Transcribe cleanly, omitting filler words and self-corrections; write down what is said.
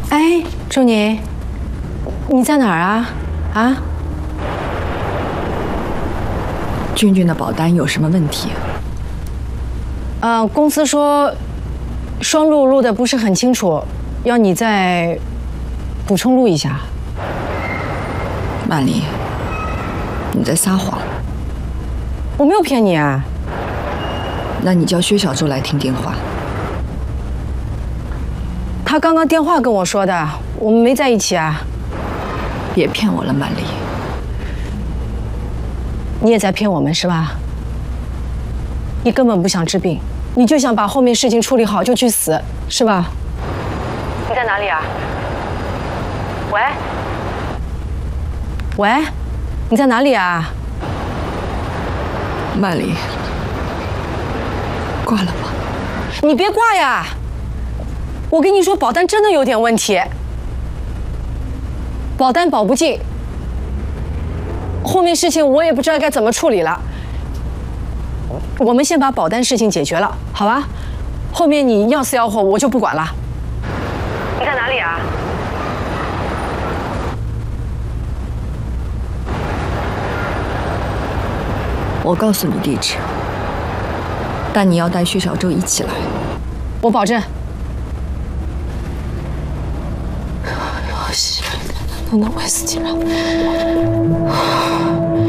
哎，祝宁，你在哪儿啊？啊？ 俊俊的保单有什么问题？ 公司说双录录的不是很清楚，要你再补充录一下。 曼丽，你在撒谎。 我没有骗你啊。 那你叫薛小周来听电话。 他刚刚电话跟我说的，我们没在一起啊。 别骗我了，曼丽。 你也在骗我们是吧？你根本不想治病，你就想把后面事情处理好就去死，是吧？你在哪里啊？喂？喂？你在哪里啊？ 曼丽，挂了吧。 你别挂呀！我跟你说，保单真的有点问题，保单保不进，后面事情我也不知道该怎么处理了。我们先把保单事情解决了，好吧？后面你要死要活我就不管了。你在哪里啊？ 我告诉你地址，但你要带薛小周一起来。 我保证。能快死几了？